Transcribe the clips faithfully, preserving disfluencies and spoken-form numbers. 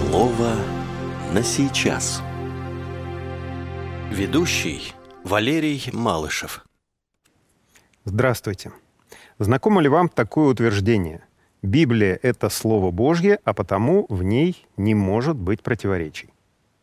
Слово на сейчас. Ведущий Валерий Малышев. Здравствуйте. Знакомо ли вам такое утверждение? Библия — это Слово Божье, а потому в ней не может быть противоречий.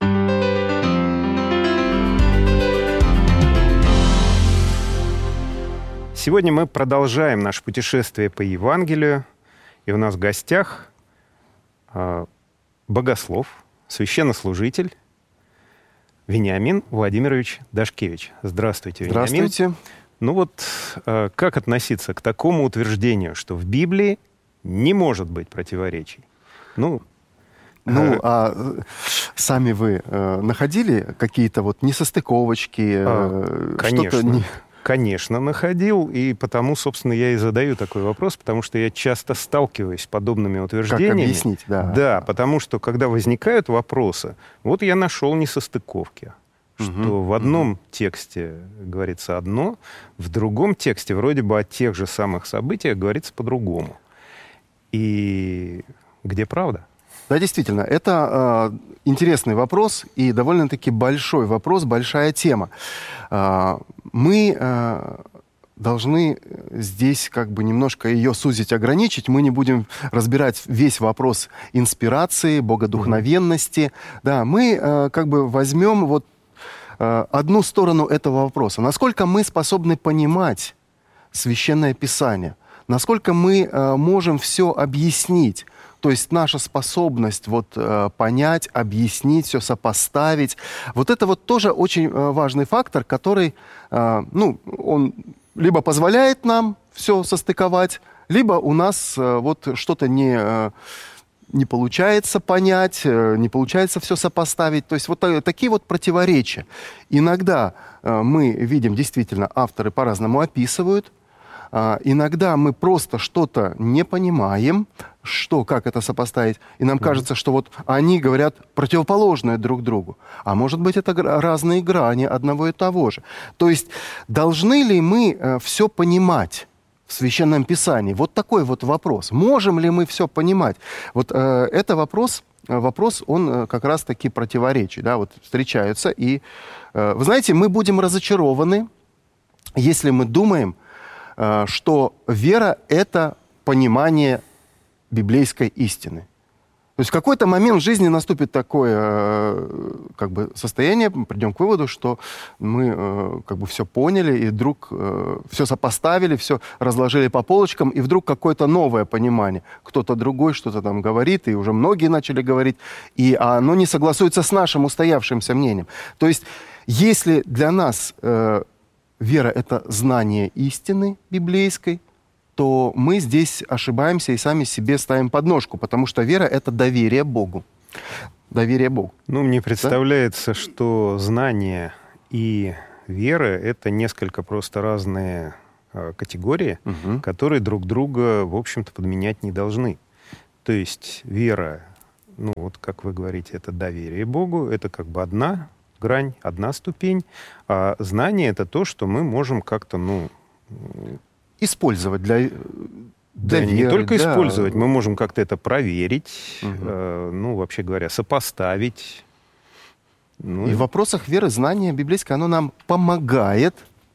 Сегодня мы продолжаем наше путешествие по Евангелию, и у нас в гостях э, богослов, священнослужитель Вениамин Владимирович Дашкевич. Здравствуйте, Вениамин. Здравствуйте. Ну вот, э, как относиться к такому утверждению, что в Библии не может быть противоречий? Ну, ну э, а сами вы э, находили какие-то вот несостыковочки? Э, конечно. Что-то не... Конечно, находил, и потому, собственно, я и задаю такой вопрос, потому что я часто сталкиваюсь с подобными утверждениями. Как объяснить, да. Да, потому что, когда возникают вопросы, вот я нашел несостыковки, что угу, в одном угу. тексте говорится одно, в другом тексте вроде бы о тех же самых событиях говорится по-другому. И где правда? Да, действительно, это э, интересный вопрос и довольно-таки большой вопрос, большая тема. Э, мы э, должны здесь как бы немножко ее сузить, ограничить. Мы не будем разбирать весь вопрос инспирации, богодухновенности. Mm-hmm. Да, мы э, как бы возьмем вот э, одну сторону этого вопроса. Насколько мы способны понимать Священное Писание? Насколько мы э, можем все объяснить? То есть наша способность вот, э, понять, объяснить, все сопоставить. Вот это вот тоже очень э, важный фактор, который, э, ну, он либо позволяет нам все состыковать, либо у нас э, вот что-то не, э, не получается понять, э, не получается все сопоставить. То есть вот э, такие вот противоречия. Иногда э, мы видим, действительно, авторы по-разному описывают. Uh, иногда мы просто что-то не понимаем, что, как это сопоставить, и нам mm-hmm. кажется, что вот они говорят противоположное друг другу. А может быть, это гра- разные грани одного и того же. То есть должны ли мы uh, все понимать в Священном Писании? Вот такой вот вопрос. Можем ли мы все понимать? Вот uh, это вопрос, вопрос, он uh, как раз-таки противоречий, да, вот встречаются. И, uh, вы знаете, мы будем разочарованы, если мы думаем, что вера — это понимание библейской истины. То есть в какой-то момент в жизни наступит такое как бы, состояние, мы придем к выводу, что мы как бы все поняли, и вдруг все сопоставили, все разложили по полочкам, и вдруг какое-то новое понимание. Кто-то другой что-то там говорит, и уже многие начали говорить, и оно не согласуется с нашим устоявшимся мнением. То есть если для нас... вера — это знание истины библейской, то мы здесь ошибаемся и сами себе ставим подножку, потому что вера — это доверие Богу. Доверие Богу. Ну, мне представляется, да? что знание и вера — это несколько просто разные э, категории, угу. которые друг друга, в общем-то, подменять не должны. То есть вера, ну, вот как вы говорите, это доверие Богу, это как бы одна грань, одна ступень. А знание — это то, что мы можем как-то, ну... использовать для, для да, веры. Не только да. использовать, мы можем как-то это проверить, угу. э, ну, вообще говоря, сопоставить. Ну, и в вопросах веры знание библейское, оно нам помогает,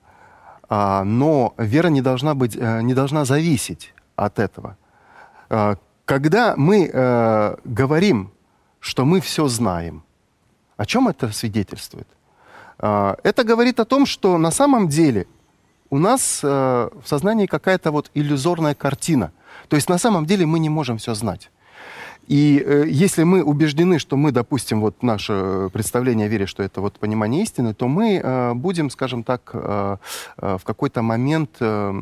а, но вера не должна быть, не должна зависеть от этого. А, когда мы а, говорим, что мы все знаем, о чем это свидетельствует? Это говорит о том, что на самом деле у нас в сознании какая-то вот иллюзорная картина. То есть на самом деле мы не можем все знать. И если мы убеждены, что мы, допустим, вот наше представление о вере, что это вот понимание истины, то мы будем, скажем так, в какой-то момент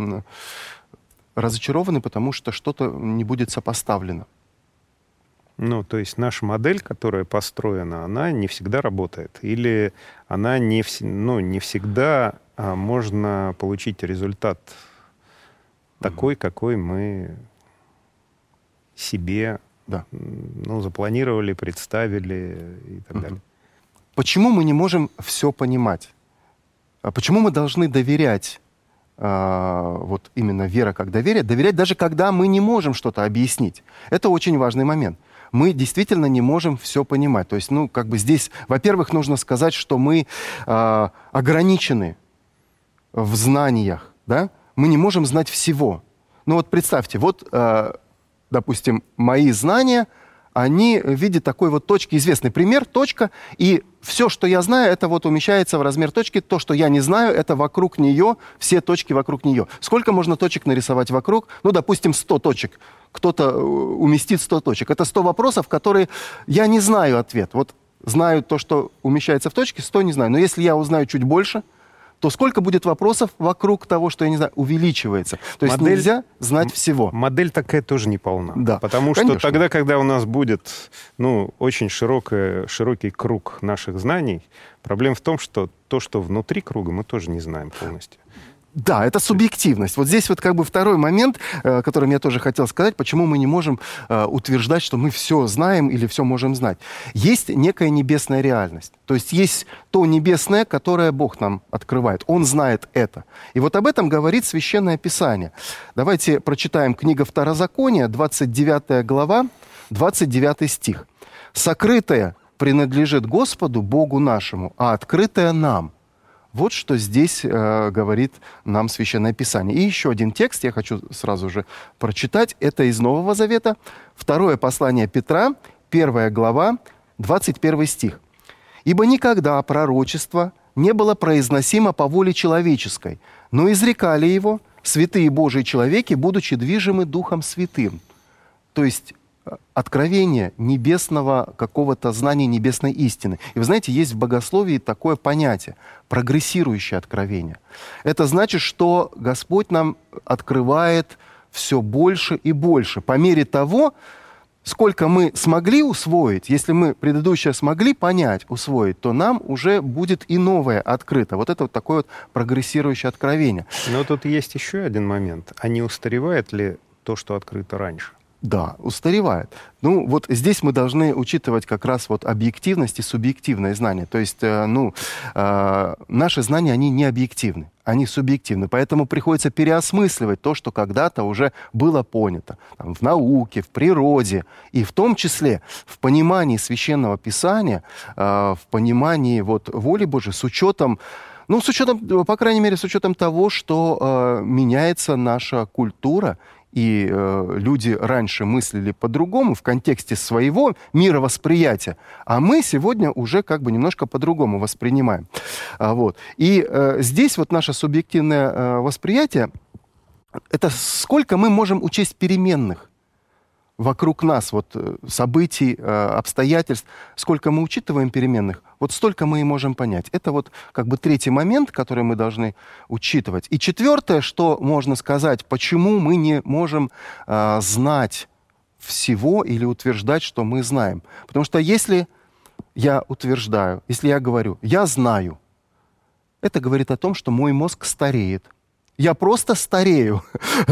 разочарованы, потому что что-то не будет сопоставлено. Ну, то есть наша модель, которая построена, она не всегда работает. Или она не, вс... ну, не всегда а, можно получить результат mm-hmm. такой, какой мы себе да. ну, запланировали, представили и так mm-hmm. далее. Почему мы не можем все понимать? Почему мы должны доверять э, вот именно вера как доверие, доверять даже когда мы не можем что-то объяснить. Это очень важный момент. Мы действительно не можем все понимать. То есть, ну, как бы здесь, во-первых, нужно сказать, что мы э, ограничены в знаниях, да? Мы не можем знать всего. Ну вот представьте, вот, э, допустим, мои знания, они в виде такой вот точки, известный пример, точка, и все, что я знаю, это вот умещается в размер точки, то, что я не знаю, это вокруг нее, все точки вокруг нее. Сколько можно точек нарисовать вокруг? Ну, допустим, сто точек. Кто-то уместит сто точек. Это сто вопросов, которые я не знаю ответ. Вот знаю то, что умещается в точке, сто не знаю. Но если я узнаю чуть больше, то сколько будет вопросов вокруг того, что я не знаю, увеличивается. То есть Модель, нельзя знать всего. Модель такая тоже не полна. Да, потому конечно. что тогда, когда у нас будет ну, очень широкое, широкий круг наших знаний, проблема в том, что то, что внутри круга, мы тоже не знаем полностью. Да, это субъективность. Вот здесь вот как бы второй момент, э, которым я тоже хотел сказать, почему мы не можем э, утверждать, что мы все знаем или все можем знать. Есть некая небесная реальность. То есть есть то небесное, которое Бог нам открывает. Он знает это. И вот об этом говорит Священное Писание. Давайте прочитаем книга Второзакония, двадцать девятая глава, двадцать девятый стих. «Сокрытое принадлежит Господу, Богу нашему, а открытое нам». Вот что здесь э, говорит нам Священное Писание. И еще один текст я хочу сразу же прочитать. Это из Нового Завета. Второе послание Петра, первая глава, двадцать первый стих. «Ибо никогда пророчество не было произносимо по воле человеческой, но изрекали его святые Божии человеки, будучи движимы Духом Святым». То есть откровение небесного какого-то знания небесной истины. И вы знаете, есть в богословии такое понятие – прогрессирующее откровение. Это значит, что Господь нам открывает все больше и больше. По мере того, сколько мы смогли усвоить, если мы предыдущее смогли понять, усвоить, то нам уже будет и новое открыто. Вот это вот такое вот прогрессирующее откровение. Но тут есть еще один момент. А не устаревает ли то, что открыто раньше? Да, устаревает. Ну, вот здесь мы должны учитывать как раз вот объективность и субъективное знание. То есть, э, ну, э, наши знания, они не объективны, они субъективны. Поэтому приходится переосмысливать то, что когда-то уже было понято. Там, в науке, в природе. И в том числе в понимании Священного Писания, э, в понимании вот воли Божией, с учетом Ну, с учетом, по крайней мере, с учетом того, что э, меняется наша культура, и э, люди раньше мыслили по-другому в контексте своего мировосприятия, а мы сегодня уже как бы немножко по-другому воспринимаем. А, вот. И э, здесь вот наше субъективное э, восприятие, это сколько мы можем учесть переменных вокруг нас, вот, событий, обстоятельств, сколько мы учитываем переменных, вот столько мы и можем понять. Это вот как бы третий момент, который мы должны учитывать. И четвертое, что можно сказать, почему мы не можем э, знать всего или утверждать, что мы знаем. Потому что если я утверждаю, если я говорю, я знаю, это говорит о том, что мой мозг стареет. Я просто старею.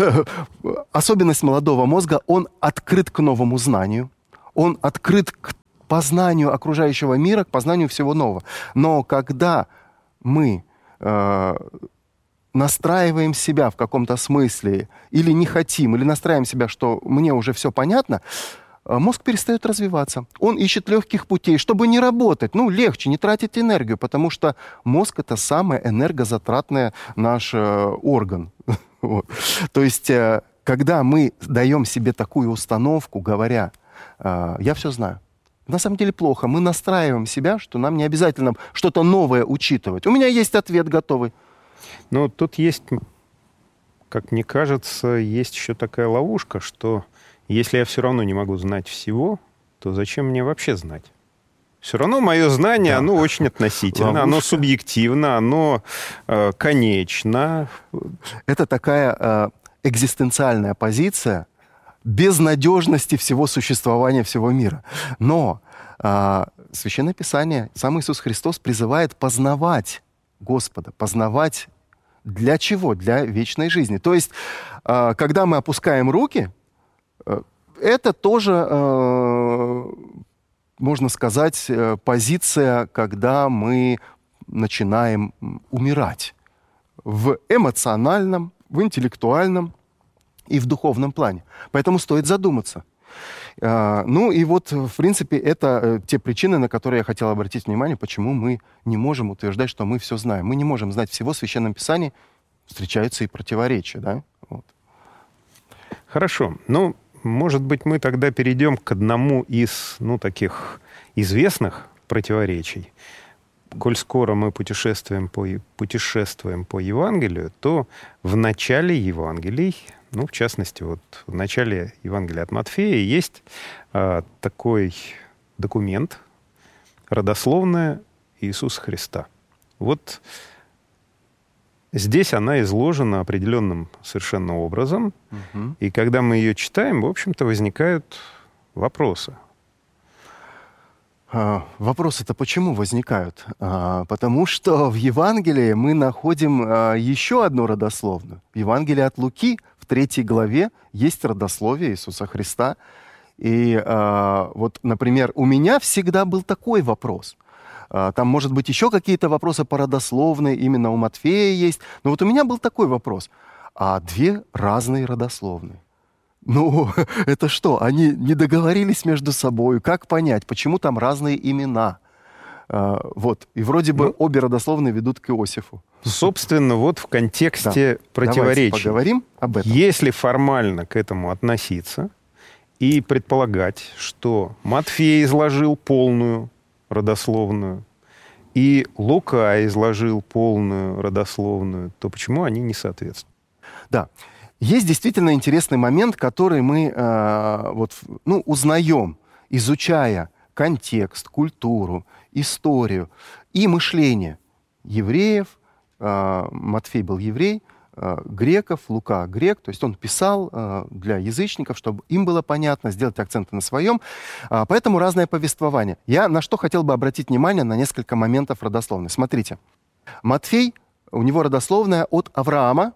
Особенность молодого мозга, он открыт к новому знанию, он открыт к познанию окружающего мира, к познанию всего нового. Но когда мы э, настраиваем себя в каком-то смысле, или не хотим, или настраиваем себя, что мне уже все понятно, мозг перестает развиваться. Он ищет легких путей, чтобы не работать. Ну, легче, не тратить энергию, потому что мозг — это самый энергозатратный наш э, орган. Вот. То есть, э, когда мы даем себе такую установку, говоря, э, я все знаю, на самом деле плохо. Мы настраиваем себя, что нам не обязательно что-то новое учитывать. У меня есть ответ готовый. Но тут есть, как мне кажется, есть еще такая ловушка, что если я все равно не могу знать всего, то зачем мне вообще знать? Все равно мое знание, да. Оно очень относительно, ловушка. Оно субъективно, оно э, конечно. Это такая э, экзистенциальная позиция безнадежности всего существования всего мира. Но э, Священное Писание, сам Иисус Христос призывает познавать Господа, познавать для чего? Для вечной жизни. То есть, э, когда мы опускаем руки, это тоже, э, можно сказать, э, позиция, когда мы начинаем умирать. в эмоциональном, в интеллектуальном и в духовном плане. Поэтому стоит задуматься. Ну и вот, в принципе, это те причины, на которые я хотел обратить внимание, почему мы не можем утверждать, что мы все знаем. Мы не можем знать всего. В Священном Писании встречаются и противоречия, да? Вот. Хорошо. Ну, может быть, мы тогда перейдем к одному из, ну, таких известных противоречий. Коль скоро мы путешествуем по, путешествуем по Евангелию, то в начале Евангелий, ну, в частности, вот в начале Евангелия от Матфея есть а, такой документ, родословная Иисуса Христа. Вот здесь она изложена определенным совершенно образом, угу. И когда мы ее читаем, в общем-то, возникают вопросы. А, вопросы-то почему возникают? А, потому что в Евангелии мы находим а, еще одну родословную. В Евангелии от Луки в третьей главе есть родословие Иисуса Христа. И а, вот, например, у меня всегда был такой вопрос. А, там, может быть, еще какие-то вопросы по родословной, именно у Матфея есть. Но вот у меня был такой вопрос. А две разные родословные? Ну, это что, они не договорились между собой? Как понять, почему там разные имена? А, вот, и вроде бы ну, обе родословные ведут к Иосифу. Собственно, вот в контексте да. противоречий. Давайте поговорим об этом. Если формально к этому относиться и предполагать, что Матфей изложил полную родословную и Лука изложил полную родословную, то почему они не соответствуют? Да. Есть действительно интересный момент, который мы э, вот, ну, узнаем, изучая контекст, культуру, историю и мышление евреев. Э, Матфей был еврей, э, греков, Лука грек. То есть он писал э, для язычников, чтобы им было понятно, сделать акценты на своем. Э, поэтому разное повествование. Я на что хотел бы обратить внимание на несколько моментов родословной. Смотрите. Матфей, у него родословная от Авраама,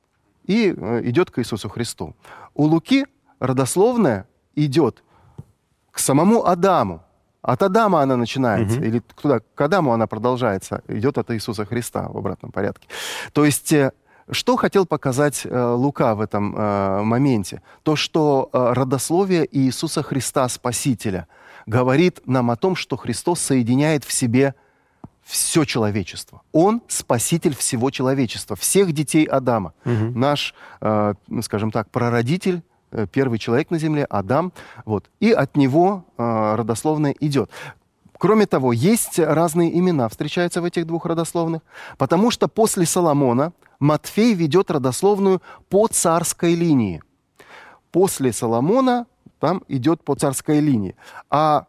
и идет к Иисусу Христу. У Луки родословная идет к самому Адаму. От Адама она начинается, угу. или туда, к Адаму она продолжается, идет от Иисуса Христа в обратном порядке. То есть, что хотел показать Лука в этом моменте? То, что родословие Иисуса Христа, Спасителя, говорит нам о том, что Христос соединяет в себе все человечество. Он спаситель всего человечества, всех детей Адама. Угу. Наш, э, скажем так, прародитель, э, первый человек на земле, Адам. Вот. И от него э, родословная идет. Кроме того, есть разные имена, встречаются в этих двух родословных, потому что после Соломона Матфей ведет родословную по царской линии. После Соломона там идет по царской линии. А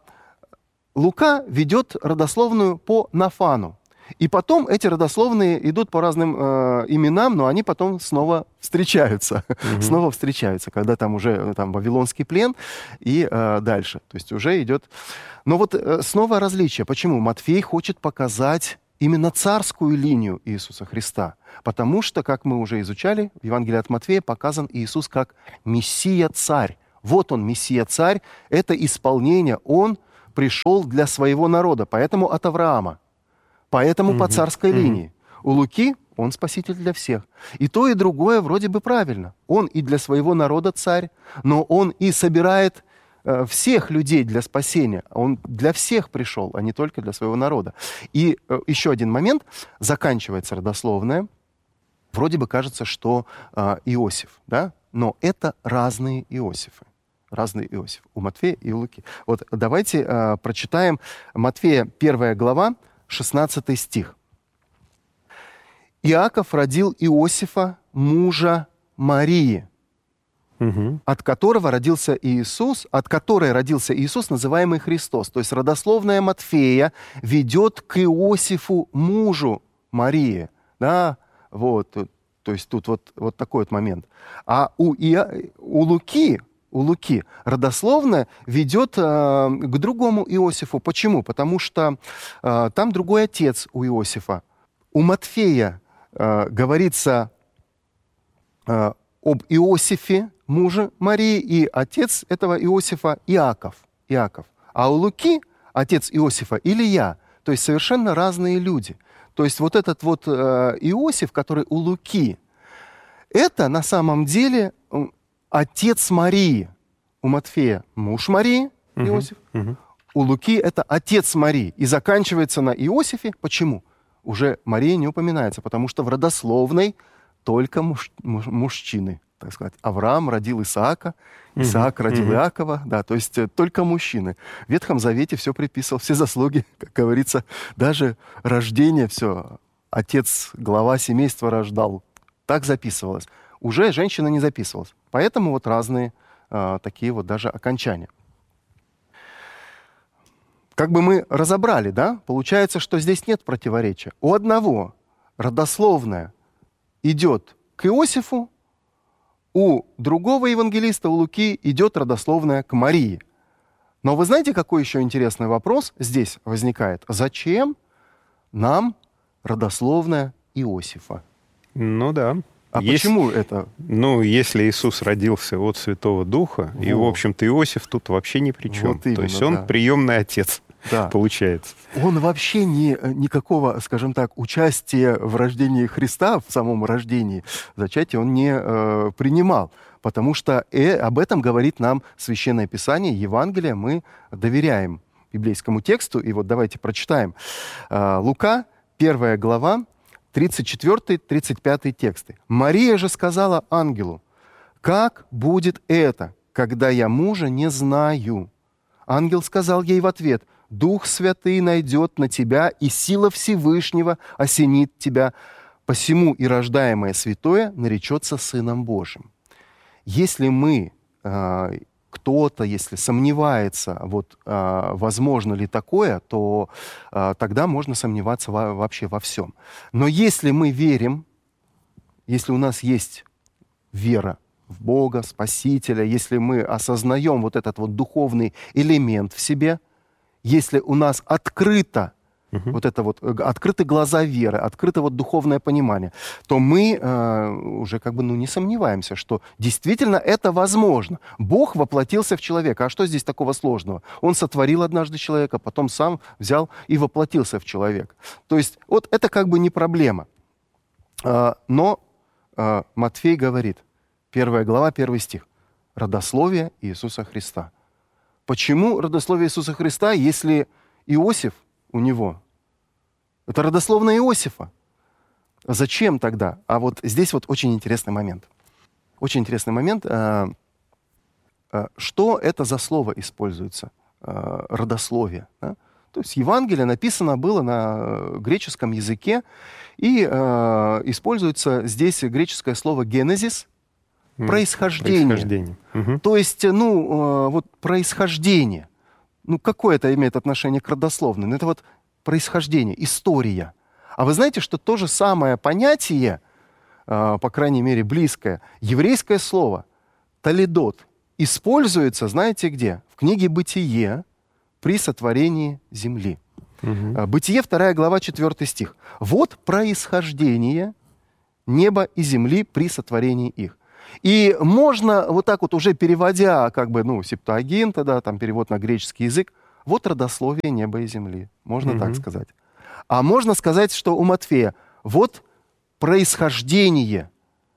Лука ведет родословную по Нафану. И потом эти родословные идут по разным э, именам, но они потом снова встречаются. Mm-hmm. снова встречаются, когда там уже там, Вавилонский плен и э, дальше. То есть уже идет... Но вот э, снова различие. Почему? Матфей хочет показать именно царскую линию Иисуса Христа. Потому что, как мы уже изучали, в Евангелии от Матфея показан Иисус как Мессия-царь. Вот он, Мессия-царь. Это исполнение. Он пришел для своего народа, поэтому от Авраама, поэтому mm-hmm. по царской mm-hmm. линии. У Луки он спаситель для всех. И то, и другое вроде бы правильно. Он и для своего народа царь, но он и собирает э, всех людей для спасения. Он для всех пришел, а не только для своего народа. И э, еще один момент. Заканчивается родословная. Вроде бы кажется, что э, Иосиф, да? Но это разные Иосифы. Разный Иосиф. У Матфея и у Луки. Вот давайте э, прочитаем Матфея первая глава, шестнадцатый стих. «Иаков родил Иосифа, мужа Марии, угу. от которого родился Иисус, от которой родился Иисус, называемый Христос». То есть родословная Матфея ведет к Иосифу, мужу Марии. Да? Вот. То есть тут вот, вот такой вот момент. А у, Иа... у Луки... У Луки родословная ведет э, к другому Иосифу. Почему? Потому что э, там другой отец у Иосифа. У Матфея э, говорится э, об Иосифе, муже Марии, и отец этого Иосифа Иаков. Иаков. А у Луки отец Иосифа Илья. То есть совершенно разные люди. То есть вот этот вот э, Иосиф, который у Луки, это на самом деле отец Марии. У Матфея муж Марии, Иосиф. Uh-huh. Uh-huh. У Луки это отец Марии. И заканчивается на Иосифе. Почему? Уже Мария не упоминается, потому что в родословной только муж, муж, мужчины, так сказать. Авраам родил Исаака, Исаак uh-huh. родил uh-huh. Иакова, да, то есть только мужчины. В Ветхом Завете все приписывал, все заслуги, как говорится, даже рождение, все, отец, глава семейства рождал. Так записывалось. Уже женщина не записывалась. Поэтому вот разные а, такие вот даже окончания. Как бы мы разобрали, да? Получается, что здесь нет противоречия. У одного родословная идет к Иосифу, у другого евангелиста, у Луки, идет родословная к Марии. Но вы знаете, какой еще интересный вопрос здесь возникает? Зачем нам родословная Иосифа? Ну да. А Есть, почему это? Ну, если Иисус родился от Святого Духа, вот. И, в общем-то, Иосиф тут вообще ни при чем. Вот именно, то есть он да. приемный отец, да. получается. Он вообще не, никакого, скажем так, участия в рождении Христа, в самом рождении, зачатии он не э, принимал. Потому что э, об этом говорит нам Священное Писание, Евангелие. Мы доверяем библейскому тексту. И вот давайте прочитаем. Э, Лука, первая глава, тридцать четвёртый тридцать пятый тексты. «Мария же сказала ангелу: как будет это, когда я мужа не знаю? Ангел сказал ей в ответ: Дух Святый найдет на тебя, и сила Всевышнего осенит тебя. Посему и рождаемое святое наречется Сыном Божьим». Если мы, э, кто-то, если сомневается, вот, э, возможно ли такое, то э, тогда можно сомневаться во, вообще во всем. Но если мы верим, если у нас есть вера в Бога, Спасителя, если мы осознаем вот этот вот духовный элемент в себе, если у нас открыто Uh-huh. вот это вот, открыты глаза веры, открыто вот духовное понимание, то мы э, уже как бы ну, не сомневаемся, что действительно это возможно. Бог воплотился в человека. А что здесь такого сложного? Он сотворил однажды человека, потом сам взял и воплотился в человека. То есть вот это как бы не проблема. Э, но э, Матфей говорит, первая глава, первый стих, родословие Иисуса Христа. Почему родословие Иисуса Христа, если Иосиф у него? Это родословная Иосифа. Зачем тогда? А вот здесь вот очень интересный момент. Очень интересный момент. Что это за слово используется? Родословие. Да? То есть Евангелие написано было на греческом языке, и используется здесь греческое слово «генезис», происхождение. происхождение. Угу. То есть, ну, вот происхождение. Ну, какое это имеет отношение к родословной? Ну, это вот происхождение, история. А вы знаете, что то же самое понятие, э, по крайней мере, близкое, еврейское слово «талидот» используется, знаете где? В книге «Бытие» при сотворении земли. Угу. Бытие, вторая глава, четвёртый стих. «Вот происхождение неба и земли при сотворении их». И можно вот так вот уже переводя, как бы, ну, септуагинта, да, там перевод на греческий язык, вот родословие неба и земли. Можно mm-hmm. так сказать. А можно сказать, что у Матфея вот происхождение.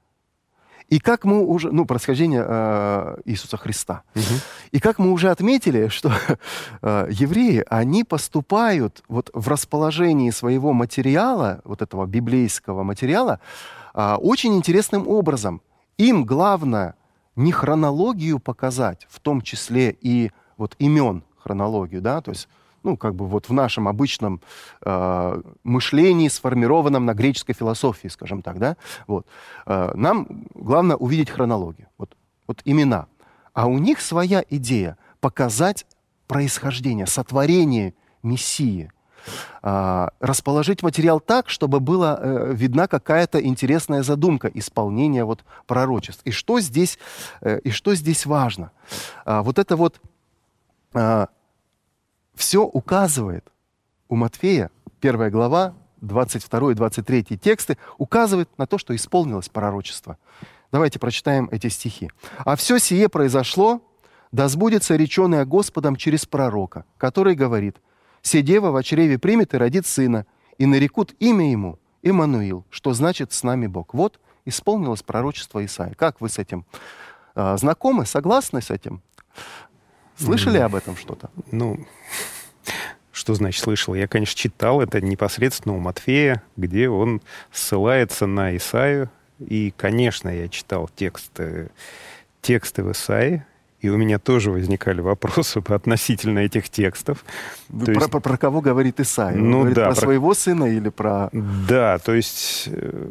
И как мы уже, ну, происхождение э, Иисуса Христа. Mm-hmm. И как мы уже отметили, что э, евреи, они поступают вот в расположении своего материала, вот этого библейского материала, э, очень интересным образом. Им главное не хронологию показать, в том числе и вот имен хронологию, да, то есть, ну, как бы вот в нашем обычном э, мышлении, сформированном на греческой философии, скажем так, да, вот, э, нам главное увидеть хронологию, вот, вот имена. А у них своя идея — показать происхождение, сотворение Мессии, э, расположить материал так, чтобы была э, видна какая-то интересная задумка исполнения вот пророчеств. И что здесь, э, и что здесь важно? Э, вот это вот э, все указывает у Матфея, первая глава, двадцать второй двадцать третий тексты, указывает на то, что исполнилось пророчество. Давайте прочитаем эти стихи. «А все сие произошло, да сбудется реченое Господом через пророка, который говорит: «Се дева во чреве примет и родит сына, и нарекут имя ему Иммануил, что значит «с нами Бог». Вот исполнилось пророчество Исаии. Как вы с этим э, знакомы, согласны с этим? Слышали mm. об этом что-то? Ну, что значит слышал? Я, конечно, читал это непосредственно у Матфея, где он ссылается на Исаию. И, конечно, я читал тексты, тексты в Исаии, и у меня тоже возникали вопросы относительно этих текстов. Про, есть, про, про кого говорит Исаия? Он ну, говорит да, про, про своего сына или про... Да, то есть э,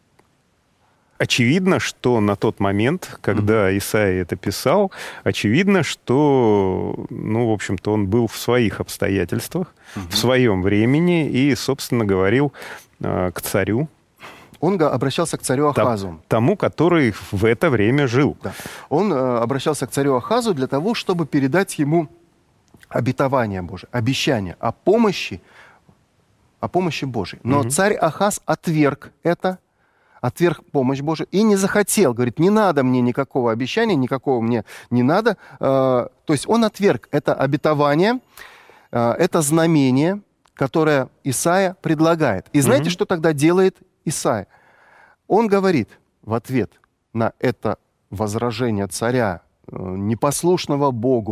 очевидно, что на тот момент, когда mm-hmm. Исаия это писал, очевидно, что, ну, в общем-то, он был в своих обстоятельствах, mm-hmm. в своем времени и, собственно, говорил э, к царю. Он обращался к царю Ахазу. Тому, который в это время жил. Да. Он э, обращался к царю Ахазу для того, чтобы передать ему обетование Божие, обещание о помощи, о помощи Божией. Но угу. царь Ахаз отверг это, отверг помощь Божию и не захотел. Говорит, не надо мне никакого обещания, никакого мне не надо. Э, то есть он отверг это обетование, э, это знамение, которое Исаия предлагает. И знаете, угу. что тогда делает Исаия? Он говорит в ответ на это возражение царя, непослушного Богу,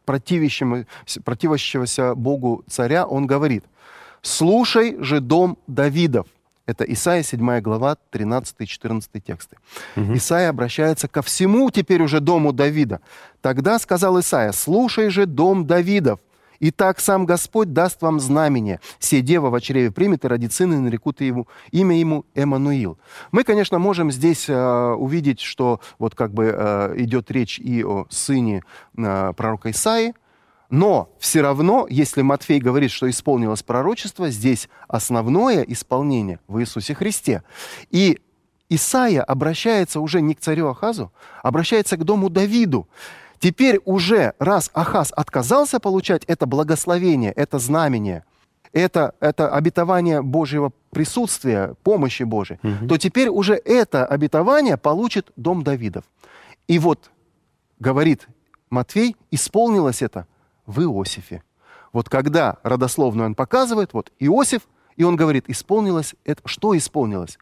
противящегося Богу царя, он говорит: «Слушай же, дом Давидов». Это Исаия, седьмая глава, тринадцатый-четырнадцатый тексты. Угу. Исаия обращается ко всему теперь уже дому Давида. «Тогда сказал Исаия: слушай же, дом Давидов. Итак, сам Господь даст вам знамение. Се дева в чреве примет и родит сына, и нарекут ему, имя ему Эммануил». Мы, конечно, можем здесь э, увидеть, что вот как бы э, идет речь и о сыне э, пророка Исаии, но все равно, если Матфей говорит, что исполнилось пророчество, здесь основное исполнение в Иисусе Христе. И Исаия обращается уже не к царю Ахазу, обращается к дому Давиду. Теперь уже, раз Ахаз отказался получать это благословение, это знамение, это, это обетование Божьего присутствия, помощи Божией, угу. то теперь уже это обетование получит дом Давидов. И вот, говорит Матфей, исполнилось это в Иосифе. Вот когда родословную он показывает, вот Иосиф, и он говорит, исполнилось это. Что исполнилось?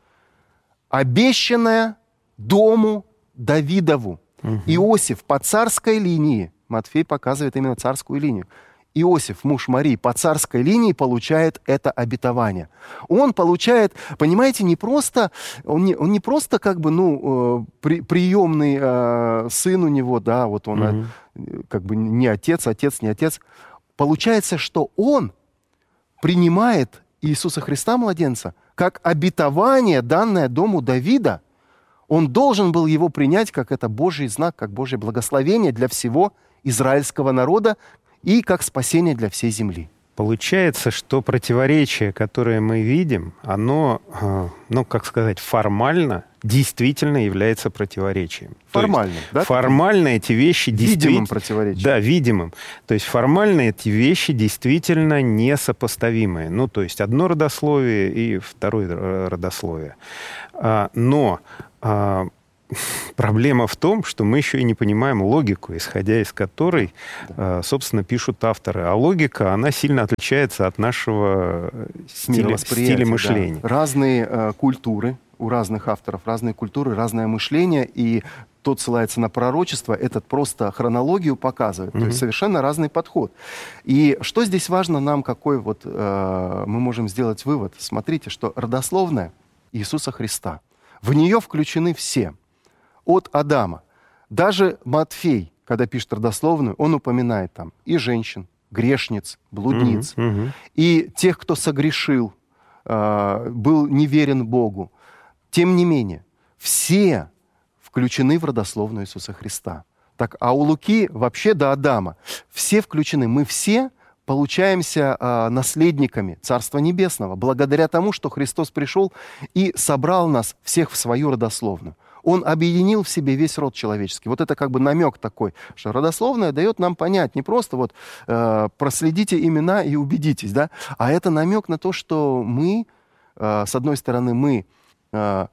Обещанное дому Давидову. Угу. Иосиф по царской линии, Матфей показывает именно царскую линию, Иосиф, муж Марии, по царской линии получает это обетование. Он получает, понимаете, не просто, он не, он не просто как бы, ну, при, приемный э, сын у него, да, вот он угу. э, как бы не отец, отец, не отец. Получается, что он принимает Иисуса Христа, младенца, как обетование, данное дому Давида. Он должен был его принять как это Божий знак, как Божье благословение для всего израильского народа и как спасение для всей земли. Получается, что противоречие, которое мы видим, оно, ну, как сказать, формально действительно является противоречием. Формально, да? Формально эти вещи действительно... Видимым противоречием. Да, видимым. То есть формально эти вещи действительно несопоставимые. Ну, то есть одно родословие и второе родословие. Но... А, проблема в том, что мы еще и не понимаем логику, исходя из которой, а, собственно, пишут авторы. А логика, она сильно отличается от нашего стиля, стиля мышления. Да. Разные э, культуры, у разных авторов разные культуры, разное мышление, и тот ссылается на пророчество, этот просто хронологию показывает. Mm-hmm. То есть совершенно разный подход. И что здесь важно нам, какой вот э, мы можем сделать вывод? Смотрите, что родословная Иисуса Христа, в нее включены все, от Адама. Даже Матфей, когда пишет родословную, он упоминает там и женщин, грешниц, блудниц, mm-hmm. Mm-hmm. и тех, кто согрешил, э, был неверен Богу. Тем не менее, все включены в родословную Иисуса Христа. Так, а у Луки вообще до Адама все включены. Мы все получаемся э, наследниками Царства Небесного, благодаря тому, что Христос пришел и собрал нас всех в свою родословную. Он объединил в себе весь род человеческий. Вот это как бы намек такой, что родословная дает нам понять, не просто вот э, проследите имена и убедитесь, да, а это намек на то, что мы, э, с одной стороны, мы э,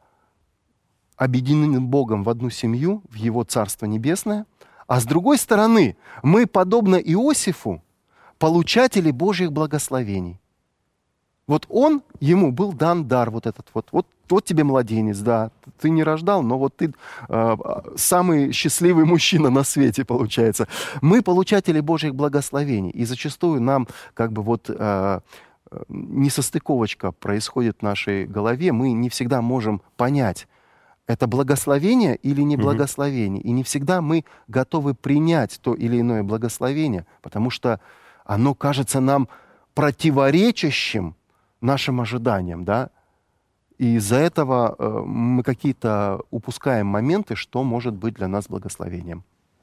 объединены Богом в одну семью, в Его Царство Небесное, а с другой стороны, мы, подобно Иосифу, получатели Божьих благословений. Вот он, ему был дан дар вот этот вот. Вот, вот тебе младенец, да. Ты не рождал, но вот ты э, самый счастливый мужчина на свете, получается. Мы получатели Божьих благословений. И зачастую нам как бы вот э, несостыковочка происходит в нашей голове. Мы не всегда можем понять, это благословение или не благословение. Mm-hmm. И не всегда мы готовы принять то или иное благословение, потому что оно кажется нам противоречащим нашим ожиданиям, да, и из-за этого э, мы какие-то упускаем моменты, что может быть для нас благословением.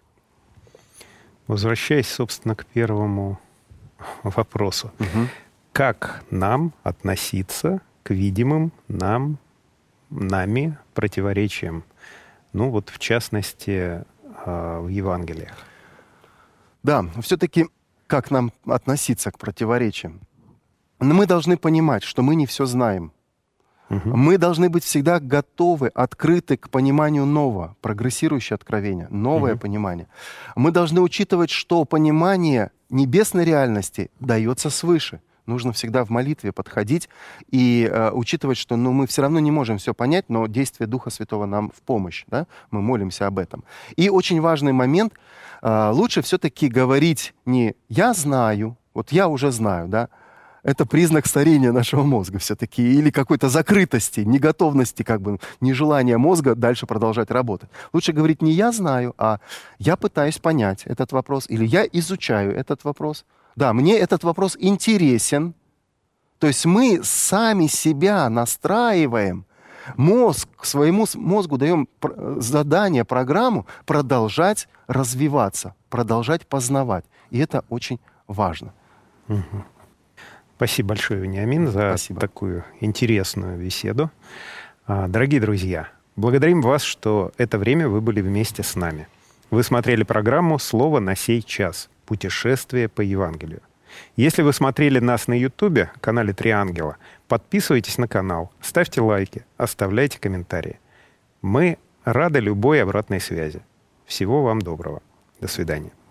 Возвращаясь, собственно, к первому вопросу. Угу. Как нам относиться к видимым нам, нами противоречиям? Ну вот, в частности, э, в Евангелиях. Да, все-таки как нам относиться к противоречиям? Но мы должны понимать, что мы не все знаем. Угу. Мы должны быть всегда готовы, открыты к пониманию нового, прогрессирующее откровение, новое угу. понимание. Мы должны учитывать, что понимание небесной реальности дается свыше. Нужно всегда в молитве подходить и э, учитывать, что ну, мы все равно не можем все понять, но действие Духа Святого нам в помощь. Да? Мы молимся об этом. И очень важный момент. Э, лучше все-таки говорить не «я знаю», вот «я уже знаю», да? Это признак старения нашего мозга все-таки, или какой-то закрытости, неготовности, как бы, нежелания мозга дальше продолжать работать. Лучше говорить не «я знаю», а «я пытаюсь понять этот вопрос», или «я изучаю этот вопрос». Да, мне этот вопрос интересен. То есть мы сами себя настраиваем, мозг, своему мозгу даем задание, программу продолжать развиваться, продолжать познавать. И это очень важно. Угу. Спасибо большое, Вениамин, за Спасибо. такую интересную беседу. Дорогие друзья, благодарим вас, что это время вы были вместе с нами. Вы смотрели программу «Слово на сей час. Путешествие по Евангелию». Если вы смотрели нас на Ютубе, канале «Три ангела», подписывайтесь на канал, ставьте лайки, оставляйте комментарии. Мы рады любой обратной связи. Всего вам доброго. До свидания.